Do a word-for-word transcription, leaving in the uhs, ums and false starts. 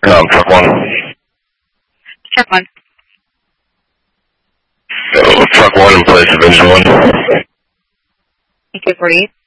com, truck one. Truck one. Uh, truck one in place of engine one. Thank you, forty-eight.